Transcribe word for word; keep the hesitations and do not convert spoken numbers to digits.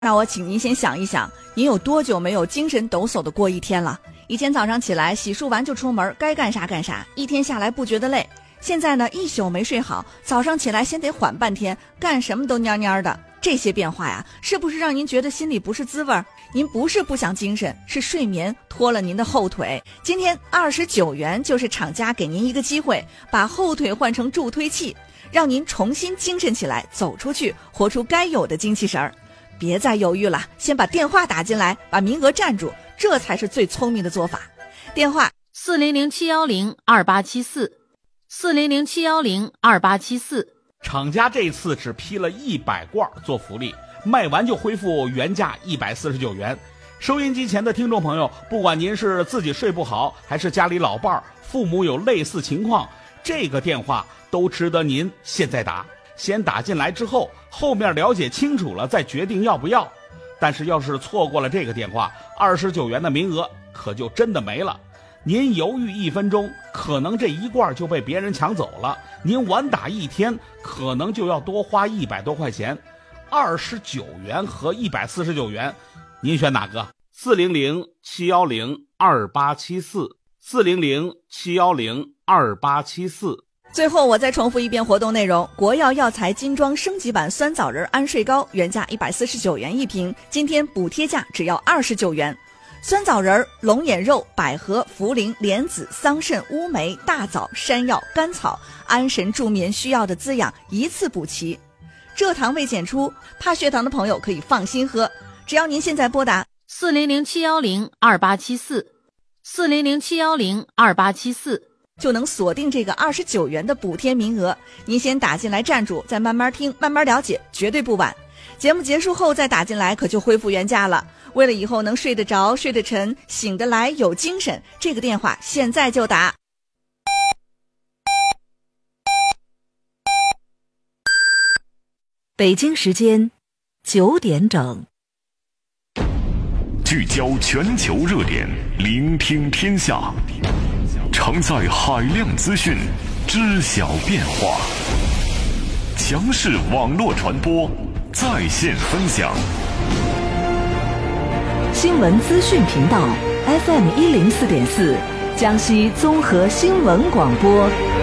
那我请您先想一想，您有多久没有精神抖擞的过一天了？以前早上起来洗漱完就出门，该干啥干啥，一天下来不觉得累。现在呢，一宿没睡好，早上起来先得缓半天，干什么都蔫蔫的。这些变化呀，是不是让您觉得心里不是滋味？您不是不想精神，是睡眠拖了您的后腿。今天二十九元就是厂家给您一个机会，把后腿换成助推器，让您重新精神起来，走出去，活出该有的精气神儿。别再犹豫了，先把电话打进来，把名额占住，这才是最聪明的做法。电话四零零七幺零二八七四，四零零七幺零二八七四。 厂家这次只批了一百罐做福利，卖完就恢复原价一百四十九元。收音机前的听众朋友，不管您是自己睡不好，还是家里老伴儿、父母有类似情况，这个电话都值得您现在打。先打进来之后，后面了解清楚了再决定要不要。但是要是错过了这个电话，二十九元的名额可就真的没了。您犹豫一分钟，可能这一罐就被别人抢走了；您晚打一天，可能就要多花一百多块钱。二十九元和一百四十九元，您选哪个？四零零七幺零二八七四，四零零七幺零二八七四。 最后我再重复一遍活动内容：国药药材精装升级版酸枣仁安睡膏原价一百四十九元一瓶，今天补贴价只要二十九元。酸枣仁、龙眼肉、百合、茯苓、莲子、桑葚、乌梅、大枣、山药、甘草，安神助眠需要的滋养一次补齐。蔗糖未检出，怕血糖的朋友可以放心喝。只要您现在拨打四零零七幺零二八七四，四零零七幺零二八七四， 就能锁定这个二十九元的补贴名额。您先打进来站住，再慢慢听，慢慢了解，绝对不晚。节目结束后再打进来，可就恢复原价了。为了以后能睡得着、睡得沉、醒得来、有精神，这个电话现在就打。 北京时间九点整， 聚焦全球热点，聆听天下，常在海量资讯，知晓变化，强势网络传播，在线分享。 新闻资讯频道 F M 一零四点四，江西综合新闻广播。